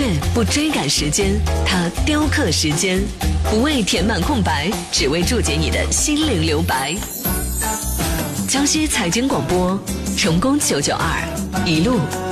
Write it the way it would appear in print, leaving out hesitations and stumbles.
乐不追赶时间，它雕刻时间，不为填满空白，只为注解你的心灵留白。江西财经广播，成功992，一路